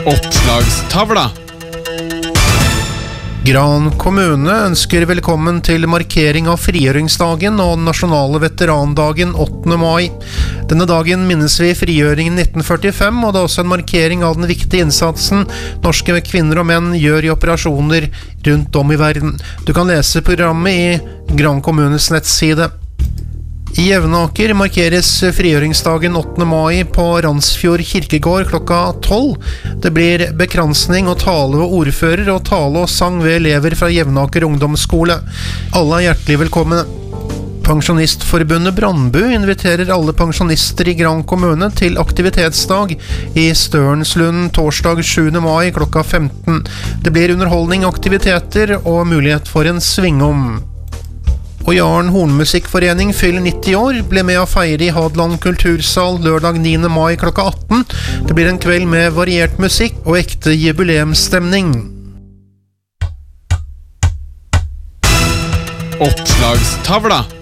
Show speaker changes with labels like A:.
A: Oppslagstavla.
B: Gran kommune ønsker velkommen til markering av frigjøringsdagen og nasjonale veterandagen 8. mai. Denne dagen minnes vi frigjøringen 1945, og det er også en markering av den viktige innsatsen norske kvinner og menn gjør i operasjoner rundt om i verden. Du kan lese programmet i Gran kommunes nettside. I Jevnaker markeres frigjøringsdagen 8. mai på Randsfjord kirkegård klokka 12. Det blir bekransning og tale ved ordfører og tale og sang ved elever fra Jevnaker ungdomsskole. Alle er hjertelig velkomne. Pensjonistforbundet Brandbu inviterer alle pensjonister i Gran kommune til aktivitetsdag i Størnslund torsdag 7. mai klokka 15. Det blir underholdning, aktiviteter og mulighet for en svingom. Og Jaren Hornmusikkforening fyller 90 år, ble med å feire i Hadeland kultursal lørdag 9. mai klokka 18. Det blir en kveld med variert musikk og ekte jubileumsstemning.
A: Oppslagstavla.